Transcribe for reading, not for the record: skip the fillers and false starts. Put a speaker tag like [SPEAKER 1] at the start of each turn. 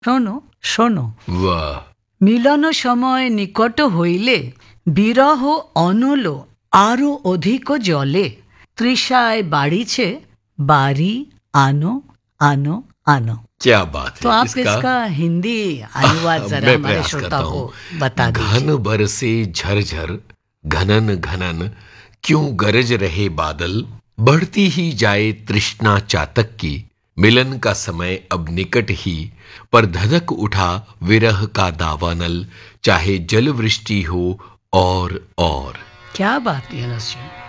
[SPEAKER 1] শোনো শোনো,
[SPEAKER 2] वाह।
[SPEAKER 1] মিলন সময় নিকট হইলে বিরহ অনল আরো অধিক জলে, তৃষায় বাড়িছে বাড়ি আনো आनो आनो।
[SPEAKER 2] क्या बात है।
[SPEAKER 1] तो आप इसका हिंदी अनुवाद जरा
[SPEAKER 2] मैं
[SPEAKER 1] हमारे
[SPEAKER 2] प्रयास करता
[SPEAKER 1] श्रोता को
[SPEAKER 2] हूँ।
[SPEAKER 1] बता दीजिए।
[SPEAKER 2] घन बरसे झरझर घनन घनन, क्यों गरज रहे बादल, बढ़ती ही जाए तृष्णा चातक की, मिलन का समय अब निकट ही, पर धधक उठा विरह का दावानल, चाहे जल वृष्टि हो और।
[SPEAKER 1] क्या बात है नस जी।